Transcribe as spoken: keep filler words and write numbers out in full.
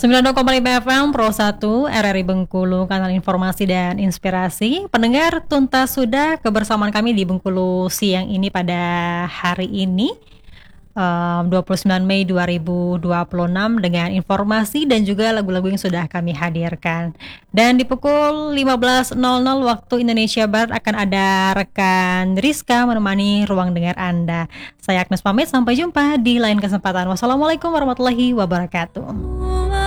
sembilan puluh dua koma lima F M Pro satu R R I Bengkulu, kanal informasi dan inspirasi. Pendengar, tuntas sudah kebersamaan kami di Bengkulu siang ini pada hari ini um, dua puluh sembilan Mei dua ribu dua puluh enam dengan informasi dan juga lagu-lagu yang sudah kami hadirkan. Dan di pukul lima belas nol nol waktu Indonesia Barat akan ada rekan Rizka menemani ruang dengar Anda. Saya Agnes pamit, sampai jumpa di lain kesempatan. Wassalamualaikum warahmatullahi wabarakatuh.